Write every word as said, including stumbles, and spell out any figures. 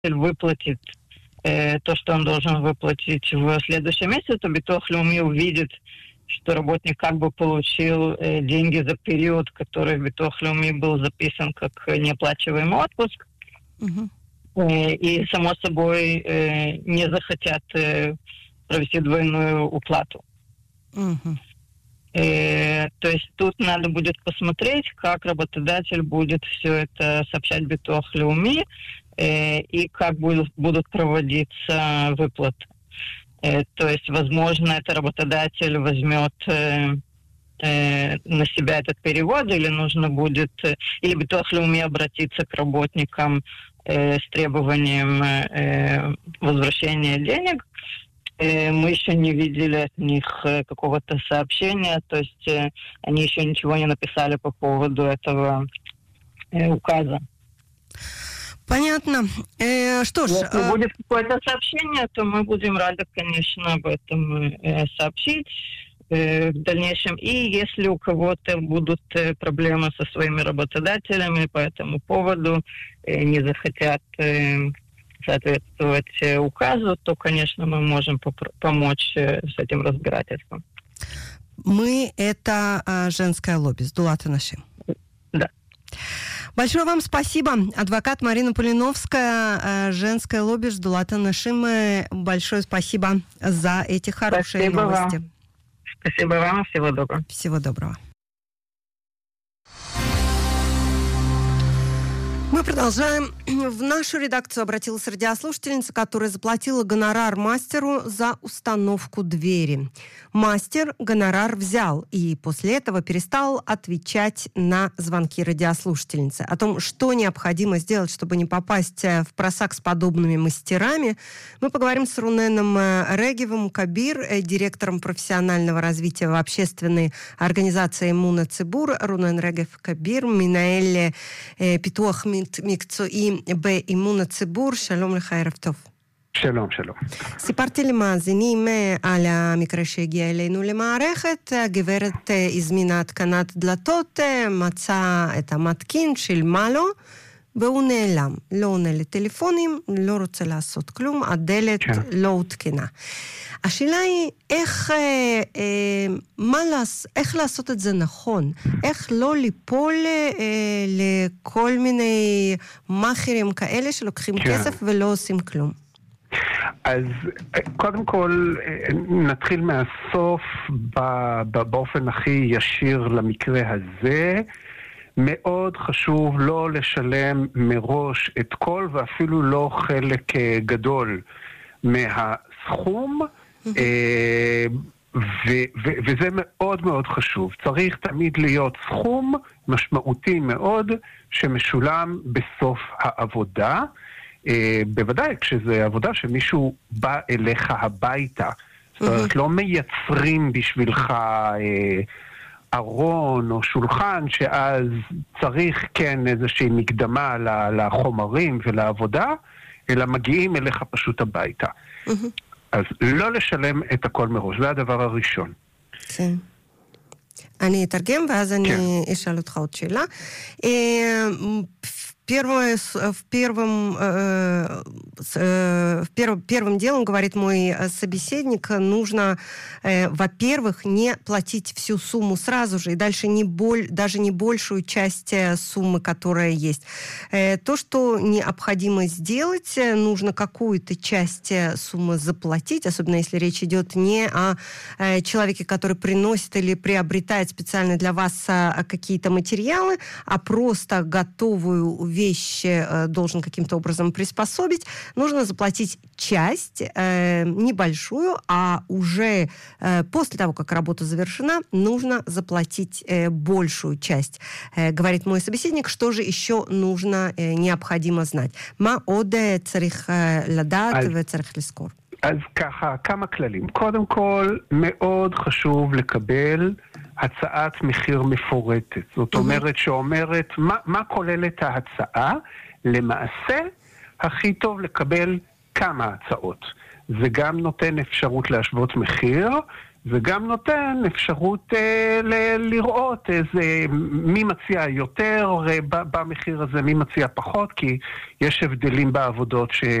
выплатит э, то, что он должен выплатить в следующем месяце, то Битуах Леуми увидит, что работник как бы получил э, деньги за период, который в Битуах Леуми был записан как неоплачиваемый отпуск. Угу. Э, и, само собой, э, не захотят э, провести двойную уплату. Угу. Э, то есть тут надо будет посмотреть, как работодатель будет все это сообщать Битуах Леуми, э, и как будут, будут проводиться выплаты. Э, то есть, возможно, это работодатель возьмет э, э, на себя этот перевод, или нужно будет, э, или Битуах Леуми обратиться к работникам э, с требованием э, возвращения денег. Мы еще не видели от них какого-то сообщения, то есть они еще ничего не написали по поводу этого указа. Понятно. Э, что ж... Если э... будет какое-то сообщение, то мы будем рады, конечно, об этом э, сообщить э, в дальнейшем. И если у кого-то будут э, проблемы со своими работодателями по этому поводу, э, не захотят... Э, соответствовать указу, то, конечно, мы можем попро- помочь с этим разбирательством. Мы — это а, женское лобби, Сдулат ха-Нашим. Да. Большое вам спасибо. Адвокат Марина Полиновская, а, женское лобби Сдулат ха-Нашим. Большое спасибо за эти хорошие спасибо новости. Вам. Спасибо вам. Всего доброго. Всего доброго. Мы продолжаем. В нашу редакцию обратилась радиослушательница, которая заплатила гонорар мастеру за установку двери. Мастер гонорар взял и после этого перестал отвечать на звонки радиослушательницы. О том, что необходимо сделать, чтобы не попасть в просак с подобными мастерами, мы поговорим с Руненом Регевым Кабир, директором профессионального развития в общественной организации Эмуна Цибур. Рунен Регев Кабир, Минаэль Питуах מקצועי באמון הציבור. שלום לך, ערב טוב. שלום, שלום. סיפרתי למאזינים על המקרה שהגיע אלינו למערכת. הגברת הזמינה התקנת דלתות, מצא את המתקין, שילמה לו, והוא נעלם. לא עונה לטלפונים, לא רוצה לעשות כלום, הדלת כן. לא הותקנה. השאלה היא איך, אה, אה, מה לעש, איך לעשות את זה נכון, איך לא ליפול אה, לכל מיני מאכרים כאלה שלוקחים כן. כסף ולא עושים כלום. אז קודם כל נתחיל מהסוף באופן הכי ישיר למקרה הזה. מאוד חשוב לא לשלם מראש את כל ואפילו לא חלק גדול מהסכום, וזה מאוד מאוד חשוב. צריך תמיד להיות סכום משמעותי מאוד שמשולם בסוף העבודה, בוודאי כשזה עבודה שמישהו בא אליך הביתה, זאת אומרת לא מייצרים בשבילך ארון או שולחן שאז צריך כן איזושהי מקדמה לחומרים ולעבודה, אלא מגיעים אליך פשוט הביתה. אז לא לשלם את הכל מראש, זה הדבר הראשון. כן. אני אתרגם ואז אני אשאל אותך עוד שאלה. Первое, в первом, э, э, в перв, первым делом, говорит мой собеседник, нужно, э, во-первых, не платить всю сумму сразу же, и дальше не боль, даже не большую часть суммы, которая есть. Э, то, что необходимо сделать, нужно какую-то часть суммы заплатить, особенно если речь идет не о э, человеке, который приносит или приобретает специально для вас э, какие-то материалы, а просто готовую вещь э, должен каким-то образом приспособить, нужно заплатить часть, э, небольшую, а уже э, после того, как работа завершена, нужно заплатить э, большую часть. Э, говорит мой собеседник, что же еще нужно, э, необходимо знать. Ма оде царих ладат ве царих лискор. אז ככה, כמה כללים. קודם כל, מאוד חשוב לקבל הצעת מחיר מפורטת. זאת אומרת שאומרת, מה, מה כוללת ההצעה? למעשה, הכי טוב לקבל כמה הצעות. זה גם נותן אפשרות להשוות מחיר, זה גם נותן אפשרות אה, ל- לראות איזה, מי מציע יותר אה, במחיר הזה, מי מציע פחות, כי יש הבדלים בעבודות ש...